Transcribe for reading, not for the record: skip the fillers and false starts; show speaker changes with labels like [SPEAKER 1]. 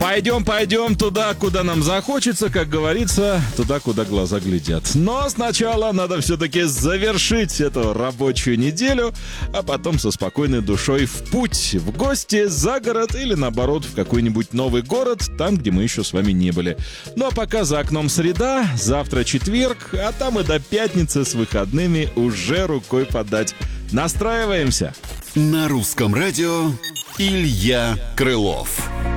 [SPEAKER 1] Пойдем туда, куда нам захочется, как говорится, туда, куда глаза глядят. Но сначала надо все-таки завершить эту рабочую неделю, а потом со спокойной душой в путь, в гости, за город или, наоборот, в какой-нибудь новый город, там, где мы еще с вами не были. Ну а пока за окном среда, завтра четверг, а там и до пятницы с выходными уже рукой подать. Настраиваемся.
[SPEAKER 2] На русском радио Илья Крылов.